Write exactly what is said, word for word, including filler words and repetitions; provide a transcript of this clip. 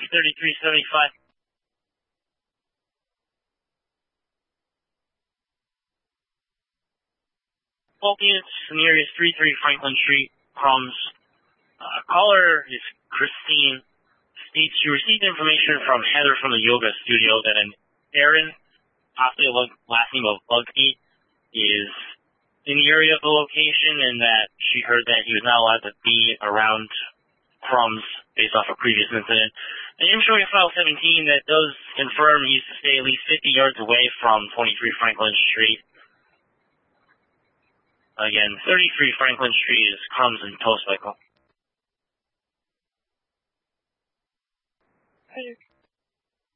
thirty-three seventy-five. Bulk units, nearest thirty-three Franklin Street, Crumbs. Uh, caller is Christine. States she received information from Heather from the yoga studio that an Aaron, possibly a last name of Bugby, is in the area of the location, and that she heard that he was not allowed to be around Crumbs based off a previous incident. And I'm showing file seventeen that does confirm he used to stay at least fifty yards away from twenty-three Franklin Street. Again, thirty-three Franklin Street is Crumbs and Toast Cycle. Hey.